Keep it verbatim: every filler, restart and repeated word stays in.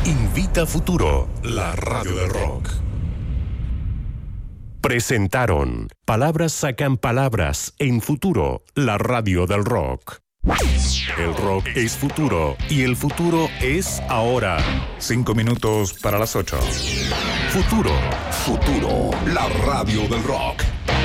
Invita Futuro, la radio del rock. Presentaron Palabras sacan palabras en Futuro, la radio del rock. El rock es futuro y el futuro es ahora. Cinco minutos para las ocho. Futuro. Futuro, la radio del rock.